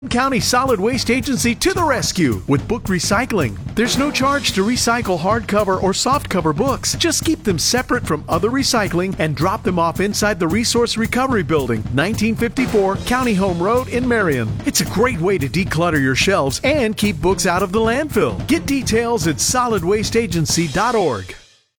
County Solid Waste Agency to the rescue with book recycling. There's no charge to recycle hardcover or softcover books. Just keep them separate from other recycling and drop them off inside the Resource Recovery Building, 1954 County Home Road in Marion. It's a great way to declutter your shelves and keep books out of the landfill. Get details at solidwasteagency.org.